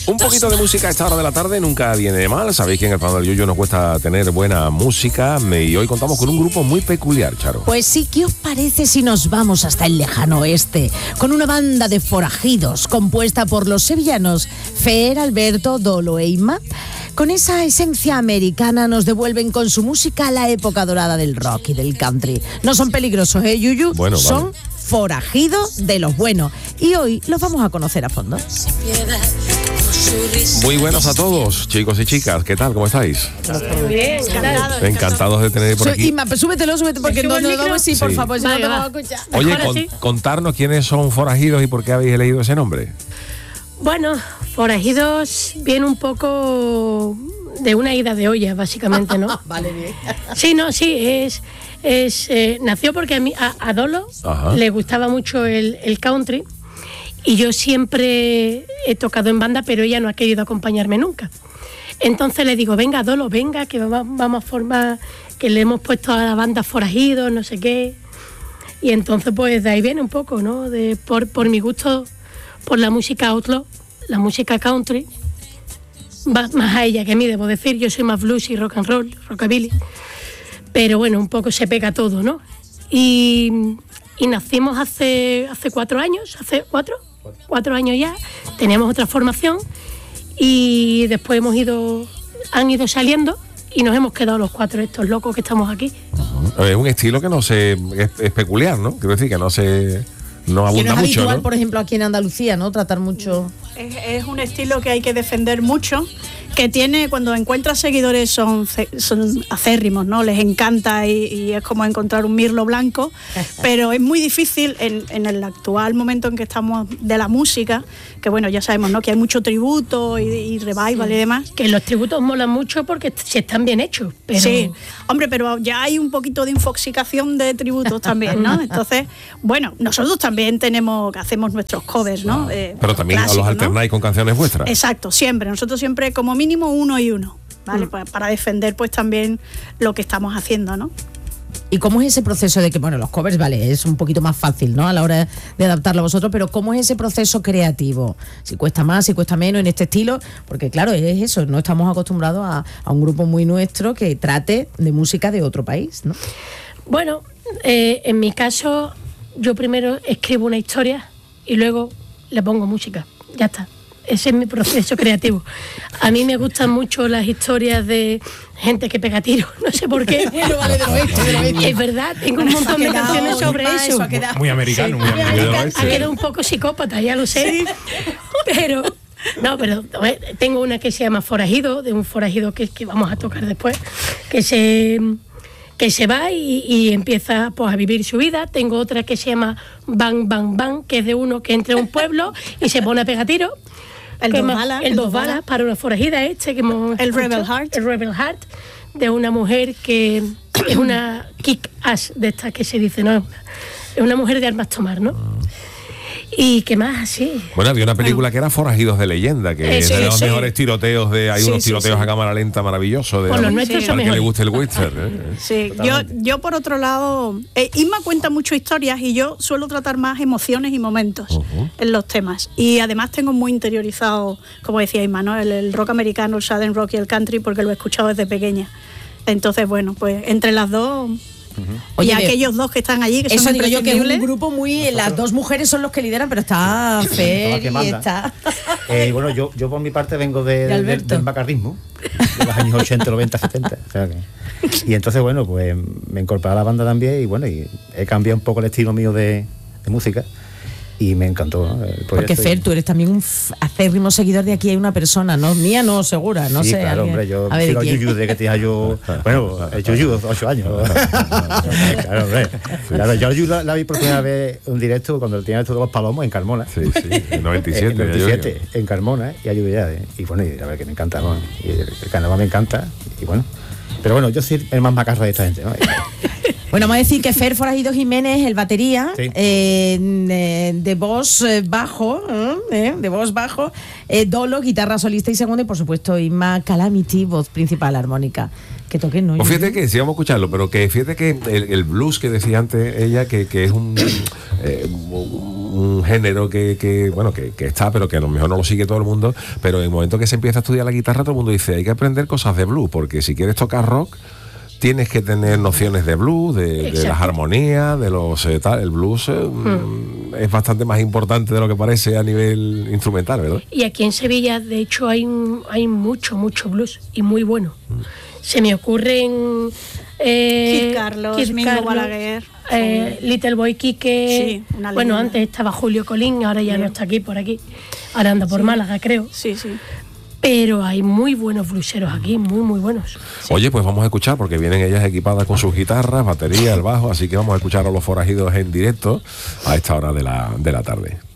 Un poquito de música a esta hora de la tarde nunca viene de mal. Sabéis que en el Pan del Yuyu nos cuesta tener buena música y hoy contamos con un grupo muy peculiar, Charo. Pues sí, ¿qué os parece si nos vamos hasta el lejano oeste con una banda de forajidos compuesta por los sevillanos Fer, Alberto, Dolo e Inma? Con esa esencia americana nos devuelven con su música a la época dorada del rock y del country. No son peligrosos, Yuyu? Bueno, son vale. forajidos de los buenos. Y hoy los vamos a conocer a fondo. Muy buenos a todos, chicos y chicas. ¿Qué tal? ¿Cómo estáis? Muy bien, Encantados de tener por aquí. Inma, pues súbete porque no vamos, sí, por Sí. favor, si no Vale, te va. vamos a escuchar. Oye, Ahora sí. contarnos quiénes son forajidos y por qué habéis elegido ese nombre. Bueno, forajidos viene un poco de una ida de olla, básicamente, ¿no? Vale, bien. Sí, nació porque a Dolo Ajá. le gustaba mucho el country y yo siempre he tocado en banda, pero ella no ha querido acompañarme nunca. Entonces le digo, venga, Dolo, venga, que vamos a formar, que le hemos puesto a la banda forajidos, no sé qué. Y entonces pues de ahí viene un poco, ¿no? Por mi gusto por la música outlaw, la música country, más a ella que a mí, debo decir. Yo soy más blues y rock and roll, rockabilly. Pero bueno, un poco se pega todo, ¿no? Y nacimos hace 4 años, hace 4 años ya. Teníamos otra formación y después han ido saliendo y nos hemos quedado los 4 estos locos que estamos aquí. Es un estilo que es peculiar, ¿no? Quiero decir que no abunda Que no es mucho, habitual, ¿no? por ejemplo, aquí en Andalucía, ¿no? Tratar mucho. Es un estilo que hay que defender mucho, que tiene, cuando encuentras seguidores son acérrimos, ¿no? Les encanta y es como encontrar un mirlo blanco, pero es muy difícil en el actual momento en que estamos de la música, que bueno, ya sabemos, ¿no? Que hay mucho tributo y revival y demás. Que los tributos molan mucho porque se están bien hechos. Pero... Sí, hombre, pero ya hay un poquito de infoxicación de tributos también, ¿no? Entonces, bueno, nosotros también hacemos nuestros covers, ¿no? Pero también clásicos, los ¿no? alternáis con canciones vuestras. Exacto, siempre. Nosotros siempre como mínimo uno y uno, ¿vale? Para defender pues también lo que estamos haciendo, ¿no? ¿Y cómo es ese proceso de que, bueno, los covers, vale, es un poquito más fácil, ¿no? A la hora de adaptarlo a vosotros, pero ¿cómo es ese proceso creativo? Si cuesta más, si cuesta menos en este estilo, porque claro, es eso, no estamos acostumbrados a un grupo muy nuestro que trate de música de otro país, ¿no? Bueno, en mi caso, yo primero escribo una historia y luego le pongo música. Ya está. Ese es mi proceso creativo. A mí me gustan mucho las historias de gente que pega tiros, no sé por qué. Bueno, vale, del oeste. Es verdad, tengo un montón de canciones sobre eso. Muy americano, muy americano. Ha quedado un poco psicópata, ya lo sé. Pero tengo una que se llama Forajido, de un forajido que vamos a tocar después, que se va y empieza pues a vivir su vida. Tengo otra que se llama Bang Bang Bang, que es de uno que entra a un pueblo y se pone a pegar tiros. El dos balas para una forajida el Rebel Heart. El Rebel Heart, de una mujer que es una kick-ass, de estas que se dice, ¿no? Es una mujer de armas tomar, ¿no? ¿Y qué más así? Bueno, había una película que era Forajidos de Leyenda, que es de los mejores tiroteos hay unos tiroteos a cámara lenta maravillosos. Pues los nuestros son al que le mejores. guste el western. Sí, yo por otro lado, Inma cuenta mucho historias y yo suelo tratar más emociones y momentos en los temas. Y además tengo muy interiorizado, como decía Inma, ¿no? El rock americano, el southern rock y el country, porque lo he escuchado desde pequeña. Entonces, bueno, pues entre las dos... Oye, y aquellos dos que están allí, que eso son digo yo, que es imprescindibles. un grupo muy... Las dos mujeres son los que lideran, pero está Fer y está... Bueno, yo por mi parte vengo del bacardismo, de los años 80, 90, 70. O sea y entonces, bueno, pues me incorporé a la banda también y he cambiado un poco el estilo mío de música. Y me encantó, ¿no? Porque Fer, tú eres también un acérrimo seguidor de Aquí hay una persona, ¿no? Mía no, segura, no sí, sé. claro, alguien. hombre, yo A ver, sigo a ¿quién? Yuyu de que tenía yo... Bueno, el Yuyu, 8 años. Claro, hombre. Claro, yo a Yuyu la vi por primera vez en directo cuando tenía todos los palomos en Carmona. Sí, en 97. En 97, en Carmona, y a Yuyu ya. Y bueno, y la verdad que me encanta, ¿no? Y el carnaval me encanta, y bueno. Pero bueno, yo soy el más macarra de esta gente, ¿no? Bueno, vamos a decir que Fer Forajido Jiménez, el batería, Sí. de voz bajo, Dolo, guitarra solista y segundo, y por supuesto Inma Calamity, voz principal armónica. Que toquen, ¿no? Pues fíjate que, sí, vamos a escucharlo, pero que fíjate que el blues que decía antes ella, que es un género que está, pero que a lo mejor no lo sigue todo el mundo, pero en el momento que se empieza a estudiar la guitarra, todo el mundo dice, hay que aprender cosas de blues, porque si quieres tocar rock, tienes que tener nociones de blues, de las armonías, de los tal. El blues es bastante más importante de lo que parece a nivel instrumental, ¿verdad? Y aquí en Sevilla, de hecho, hay mucho blues y muy bueno. Se me ocurren Kid Carlos, Mingo Balaguer, Little Boy Quique. Sí, una bueno, leyenda. antes estaba Julio Colín, ahora ya no está aquí, por aquí. Ahora anda por Málaga, creo. Sí. Pero hay muy buenos blueseros aquí, muy buenos. Oye, pues vamos a escuchar, porque vienen ellas equipadas con sus guitarras, batería, el bajo, así que vamos a escuchar a Los Forajidos en directo a esta hora de la tarde.